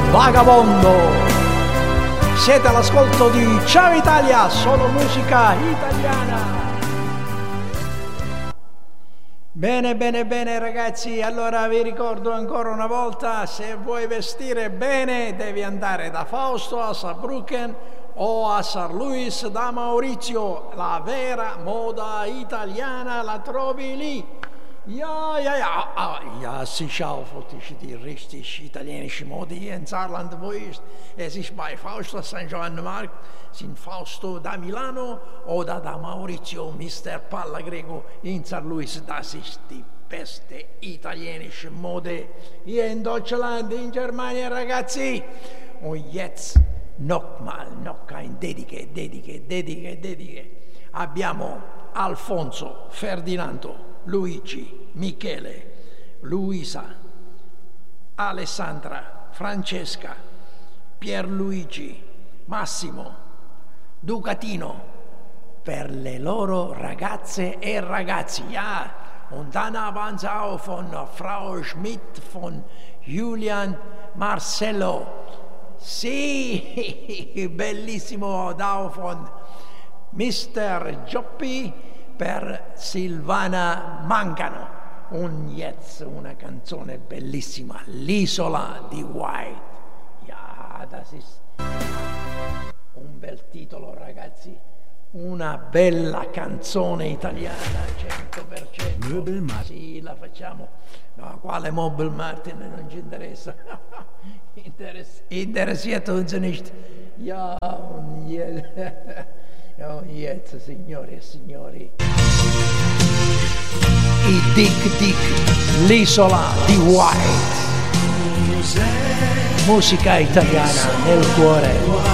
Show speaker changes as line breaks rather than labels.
Vagabondo. Siete all'ascolto di Ciao Italia, solo musica italiana. Bene ragazzi, allora vi ricordo ancora una volta, se vuoi vestire bene devi andare da Fausto a Saarbrücken o a San Luis da Maurizio. La vera moda italiana la trovi lì. Ja, sicher auch die richtig italienische Mode hier in Saarland, wo ist. Es ist bei Fausto St. Johann Markt, sind Fausto da Milano oder da Maurizio, Mr. Pallagrego in San Luis. Das ist die beste italienische Mode hier in Deutschland, in Germania, ragazzi. Und jetzt noch ein Dediche. Abbiamo Alfonso, Ferdinando, Luigi, Michele, Luisa, Alessandra, Francesca, Pierluigi, Massimo, Ducatino, per le loro ragazze e ragazzi. Ja, und dann haben sie auch von Frau Schmidt, von Julian, Marcello. Sì, bellissimo, da von Mr. Gioppi per Silvana Mangano. Und jetzt una canzone bellissima, L'isola di White. Ja, das ist un bel titolo, ragazzi. Una bella canzone italiana, 100%.
Möbel Martin.
Sì, la facciamo. No, quale Möbel Martin? Non ci interessa. Interessiert uns nicht. Ja, und jetzt, signore e signori, i Dick, l'isola di White. Musica italiana nel cuore.